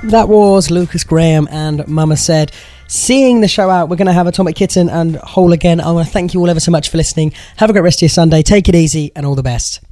That was Lucas Graham and Mama Said. Seeing the show out, we're going to have Atomic Kitten and Whole again. I want to thank you all ever so much for listening. Have a great rest of your Sunday. Take it easy and all the best.